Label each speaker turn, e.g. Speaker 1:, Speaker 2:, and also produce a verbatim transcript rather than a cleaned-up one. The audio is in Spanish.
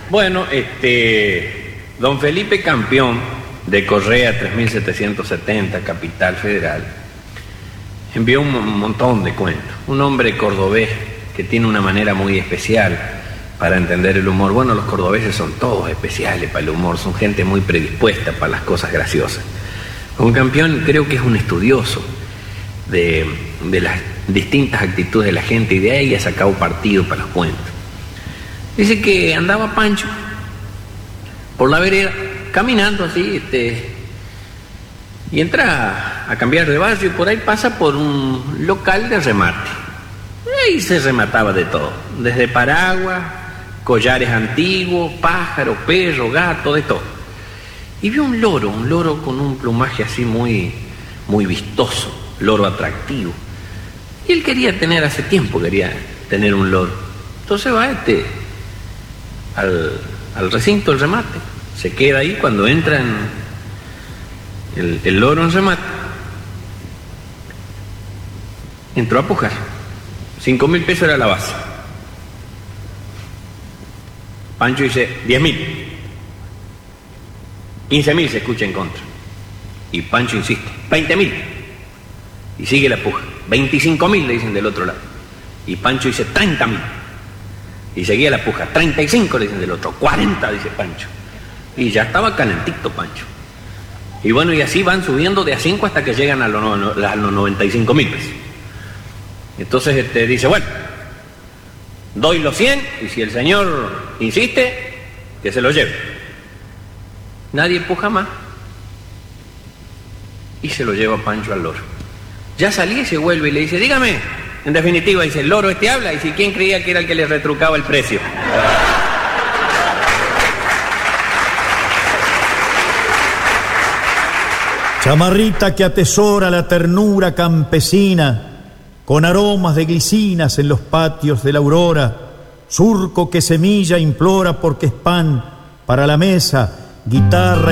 Speaker 1: Bueno, este, don Felipe Campeón, de Correa tres mil setecientos setenta, Capital Federal, envió un montón de cuentos. Un hombre cordobés que tiene una manera muy especial para entender el humor. Bueno, los cordobeses son todos especiales para el humor, son gente muy predispuesta para las cosas graciosas. Don Campeón creo que es un estudioso de, de las distintas actitudes de la gente y de ahí ha sacado partido para los cuentos. Dice que andaba Pancho por la vereda, caminando así, este, y entra a, a cambiar de barrio y por ahí pasa por un local de remate. Y ahí se remataba de todo, desde paraguas, collares antiguos, pájaros, perros, gatos, de todo. Y vio un loro, un loro con un plumaje así muy, muy vistoso, loro atractivo. Y él quería tener, hace tiempo quería tener un loro. Entonces va este al, al recinto del remate. Se queda ahí cuando entra en el, el loro en remate. Entró a pujar. Cinco mil pesos era la base. Pancho dice, diez mil. Quince mil se escucha en contra. Y Pancho insiste, veinte mil. Y sigue la puja. Veinticinco mil le dicen del otro lado. Y Pancho dice, treinta mil. Y seguía la puja. Treinta y cinco le dicen del otro. Cuarenta, dice Pancho. Y ya estaba calentito Pancho. Y bueno, y así van subiendo de a cinco hasta que llegan a los, no, a los noventa y cinco mil pesos. Entonces este, dice, bueno, doy los cien y si el señor insiste, que se lo lleve. Nadie empuja más. Y se lo lleva Pancho al loro. Ya salí y se vuelve y le dice, dígame, en definitiva, dice, el loro este habla, y si quién creía que era el que le retrucaba el precio.
Speaker 2: Chamarrita que atesora la ternura campesina, con aromas de glicinas en los patios de la aurora, surco que semilla implora porque es pan para la mesa, guitarra y